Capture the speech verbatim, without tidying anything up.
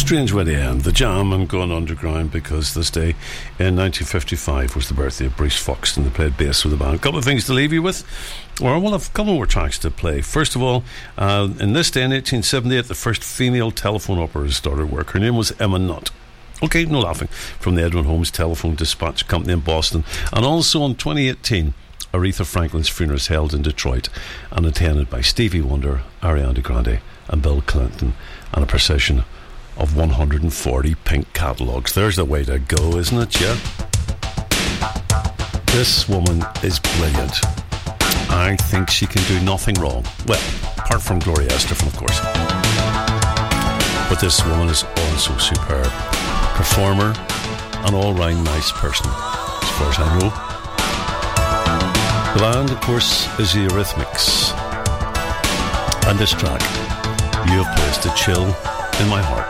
strange way to end the Jam and going underground, because this day in nineteen fifty-five was the birthday of Bruce Foxton, who played bass with the band. A couple of things to leave you with, or we'll have a couple more tracks to play. First of all, uh, in this day in eighteen seventy-eight, the first female telephone operator started work. Her name was Emma Nutt. Okay, no laughing. From the Edwin Holmes Telephone Dispatch Company in Boston. And also in twenty eighteen, Aretha Franklin's funeral is held in Detroit and attended by Stevie Wonder, Ariana Grande and Bill Clinton, and a procession of one hundred forty pink catalogues. There's the way to go, isn't it? Yeah. This woman is brilliant. I think she can do nothing wrong. Well, apart from Gloria Estefan, of course. But this woman is also superb. Performer, an all-round nice person, as far as I know. The band, of course, is the Eurythmics. And this track, You Have Placed a Chill in My Heart.